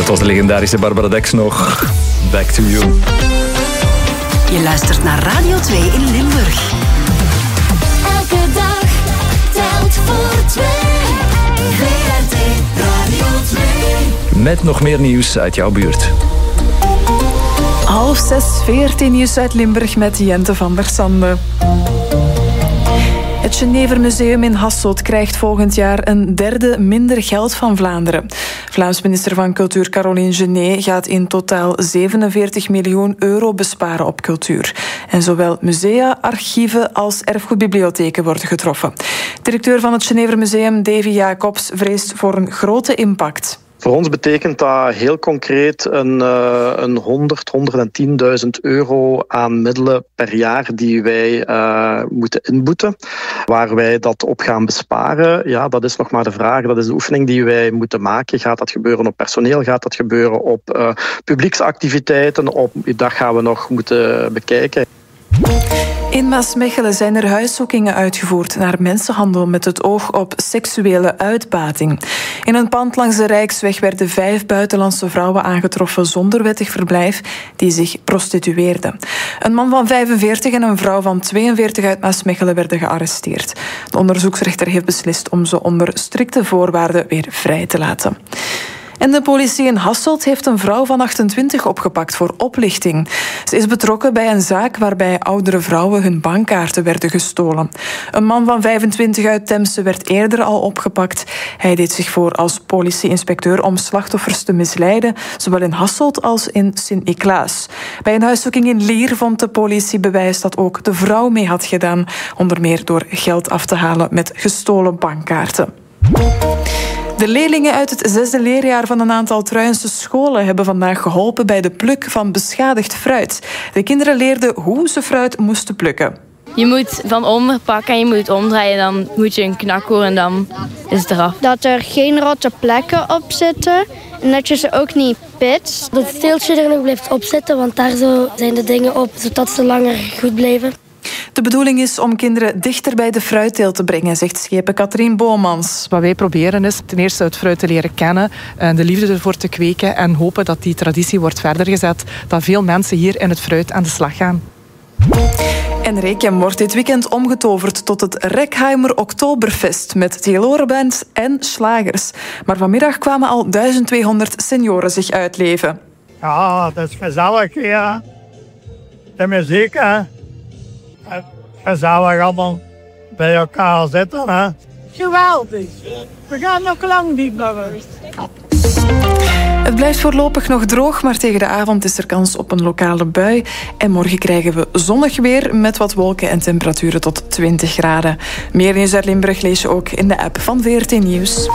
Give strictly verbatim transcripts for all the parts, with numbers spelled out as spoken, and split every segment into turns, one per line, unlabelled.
Dat was de legendarische Barbara Dex nog. Back to you.
Je luistert naar Radio twee in Limburg.
Elke dag telt voor twee. V R T Radio twee.
Met nog meer nieuws uit jouw buurt.
Half zes, veertien nieuws uit Limburg met Jente van der Sande. Het Genever Museum in Hasselt krijgt volgend jaar een derde minder geld van Vlaanderen. Vlaams minister van Cultuur Caroline Genet gaat in totaal zevenenveertig miljoen euro besparen op cultuur. En zowel musea, archieven als erfgoedbibliotheken worden getroffen. Directeur van het Genever Museum, Davy Jacobs, vreest voor een grote impact.
Voor ons betekent dat heel concreet een, uh, een honderd, honderdtienduizend euro aan middelen per jaar die wij uh, moeten inboeten. Waar wij dat op gaan besparen, ja, dat is nog maar de vraag. Dat is de oefening die wij moeten maken. Gaat dat gebeuren op personeel? Gaat dat gebeuren op uh, publieksactiviteiten? Op, dat gaan we nog moeten bekijken.
In Maasmechelen zijn er huiszoekingen uitgevoerd naar mensenhandel met het oog op seksuele uitbating. In een pand langs de Rijksweg werden vijf buitenlandse vrouwen aangetroffen zonder wettig verblijf die zich prostitueerden. Een man van vijfenveertig en een vrouw van tweeënveertig uit Maasmechelen werden gearresteerd. De onderzoeksrechter heeft beslist om ze onder strikte voorwaarden weer vrij te laten. En de politie in Hasselt heeft een vrouw van achtentwintig opgepakt voor oplichting. Ze is betrokken bij een zaak waarbij oudere vrouwen hun bankkaarten werden gestolen. Een man van vijfentwintig uit Temse werd eerder al opgepakt. Hij deed zich voor als politie-inspecteur om slachtoffers te misleiden, zowel in Hasselt als in Sint-Niklaas. Bij een huiszoeking in Lier vond de politie bewijs dat ook de vrouw mee had gedaan, onder meer door geld af te halen met gestolen bankkaarten. De leerlingen uit het zesde leerjaar van een aantal Truijense scholen hebben vandaag geholpen bij de pluk van beschadigd fruit. De kinderen leerden hoe ze fruit moesten plukken.
Je moet van onder pakken en je moet het omdraaien, dan moet je een knak horen en dan is het eraf.
Dat er geen rotte plekken op zitten en dat je ze ook niet pitst.
Dat het teeltje er nog blijft opzitten, want daar zo zijn de dingen op, zodat ze langer goed blijven.
De bedoeling is om kinderen dichter bij de fruitteelt te brengen, zegt schepen Katrien Bomans.
Wat wij proberen is ten eerste het fruit te leren kennen, de liefde ervoor te kweken en hopen dat die traditie wordt verder gezet, dat veel mensen hier in het fruit aan de slag gaan.
En Rekem wordt dit weekend omgetoverd tot het Rekheimer Oktoberfest met thelorenbands en slagers. Maar vanmiddag kwamen al duizend tweehonderd senioren zich uitleven.
Ja, dat is gezellig, ja. De muziek, hè. Gezellig allemaal bij elkaar zitten, hè.
Geweldig. We gaan nog lang niet naar huis.
Het blijft voorlopig nog droog, maar tegen de avond is er kans op een lokale bui. En morgen krijgen we zonnig weer met wat wolken en temperaturen tot twintig graden. Meer nieuws uit Limburg lees je ook in de app van V R T Nieuws.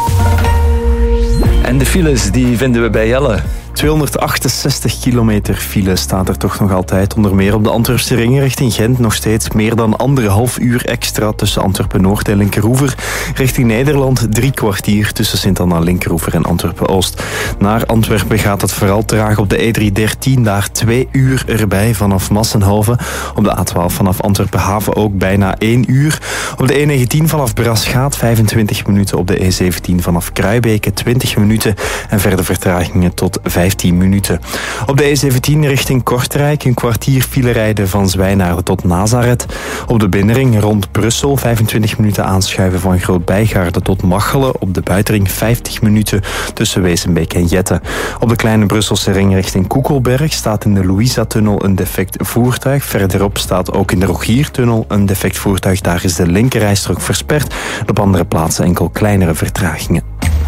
En de files die vinden we bij Jelle.
tweehonderdachtenzestig kilometer file staat er toch nog altijd. Onder meer op de Antwerpse ring richting Gent. Nog steeds meer dan anderhalf uur extra tussen Antwerpen-Noord en Linkeroever. Richting Nederland drie kwartier tussen Sint-Anna-Linkeroever en Antwerpen-Oost. Naar Antwerpen gaat het vooral traag op de E driehonderddertien. Daar twee uur erbij vanaf Massenhoven. Op de A twaalf vanaf Antwerpen-Haven ook bijna één uur. Op de E negentien vanaf Braschaat vijfentwintig minuten. Op de E zeventien vanaf Kruibeke twintig minuten. En verder vertragingen tot vijftien minuten. Op de E zeventien richting Kortrijk een kwartier file rijden van Zwijnaarden tot Nazareth. Op de binnenring rond Brussel vijfentwintig minuten aanschuiven van Groot-Bijgaarden tot Machelen. Op de buitenring vijftig minuten tussen Wezenbeek en Jette. Op de kleine Brusselse ring richting Koekelberg staat in de Louisa-tunnel een defect voertuig. Verderop staat ook in de Rogiertunnel een defect voertuig. Daar is de linkerrijstrook versperd. Op andere plaatsen enkel kleinere vertragingen.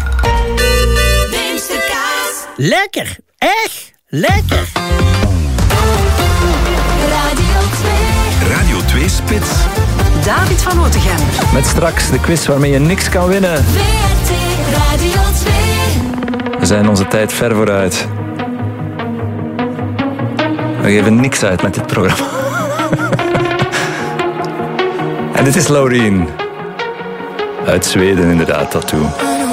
Lekker, echt lekker.
Radio twee.
Radio twee Spits.
David van Otegem.
Met straks de quiz waarmee je niks kan winnen.
V R T Radio twee.
We zijn onze tijd ver vooruit. We geven niks uit met dit programma. En dit is Laurien. Uit Zweden inderdaad, Tattoo.